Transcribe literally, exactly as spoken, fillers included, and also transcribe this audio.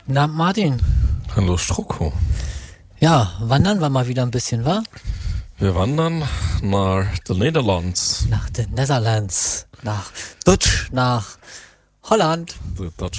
Na, Martin. Hallo Strocko. Ja, wandern wir mal wieder ein bisschen, wa? Wir wandern nach den Niederlands. Nach den Netherlands, nach Dutch, nach Holland. Das